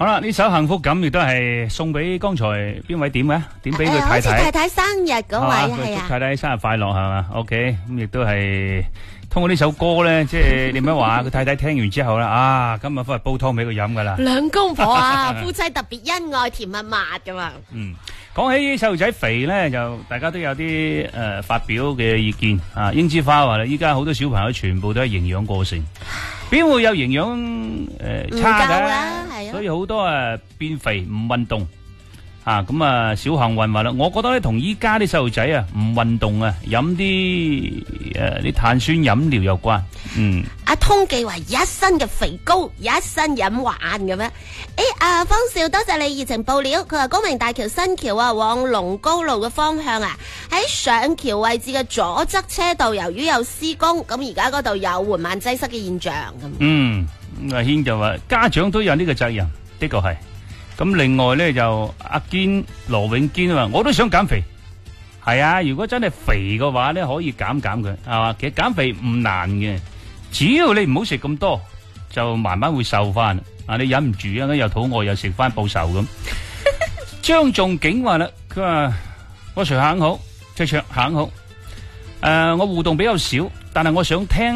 好啦，呢首幸福感亦都係送俾剛才邊位點嘅？點俾佢太太？ 好似太太生日嗰位係啊。 祝太太生日快樂係嘛 ？OK， 咁亦都係通過呢首歌咧，即係點樣話？佢太太聽完之後啦，今日翻去煲湯俾佢飲噶啦。 兩公婆啊，夫妻特別恩愛，甜蜜蜜噶嘛。 講起細路仔肥咧，就大家都有啲發表嘅意見啊。英之花話啦，依家好多小朋友全部都係營養過剩。邊會有營養差㗎？所以好多變肥唔運動咁啊小幸運話啦，我覺得咧同依家啲細路仔唔運動飲啲碳酸飲料有關。 阿通記話一身嘅肥膏，一身飲玩咁樣。方少多謝你熱情報料，佢話高明大橋新橋往龍高路嘅方向喺上橋位置嘅左側車道，由於有施工，咁而家嗰度有緩慢擠塞嘅現象咁。 阿軒就話家長都有呢個責任，的確係。咁另外咧就阿堅羅永堅話，我都想減肥。係啊，如果真係肥嘅話咧，可以減佢係嘛。其實減肥唔難嘅，只要你唔好食咁多，就慢慢會瘦翻。你忍唔住又肚餓又食翻報仇咁。張仲景話啦，佢話我隨行好，即係行好。我互動比較少，但係我想聽。